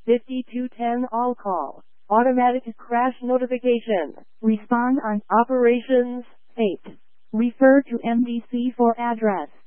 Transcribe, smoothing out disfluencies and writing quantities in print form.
5210 all call. Automatic crash notification. Respond on Operations 8. Refer to MDC for address.